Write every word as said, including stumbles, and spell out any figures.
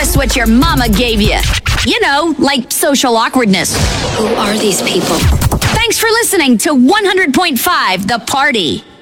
just what your mama gave you. You know, like social awkwardness. Who are these people? Thanks for listening to one hundred point five The Party.